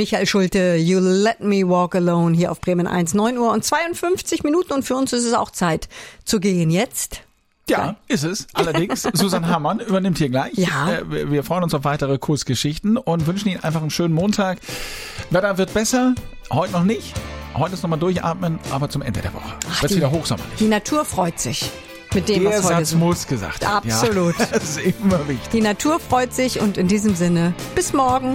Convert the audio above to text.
Michael Schulte, You Let Me Walk Alone hier auf Bremen 1, 9 Uhr und 52 Minuten und für uns ist es auch Zeit zu gehen jetzt. Ja, ist es. Allerdings, Susanne Hammann übernimmt hier gleich. Ja. Wir freuen uns auf weitere Kursgeschichten und wünschen Ihnen einfach einen schönen Montag. Wetter wird besser, heute noch nicht. Heute ist nochmal durchatmen, aber zum Ende der Woche wird es wieder hochsommerlich. Die Natur freut sich mit dem, Der was heute Satz so. muss gesagt werden. Absolut. Ja, das ist immer wichtig. Die Natur freut sich und in diesem Sinne, bis morgen.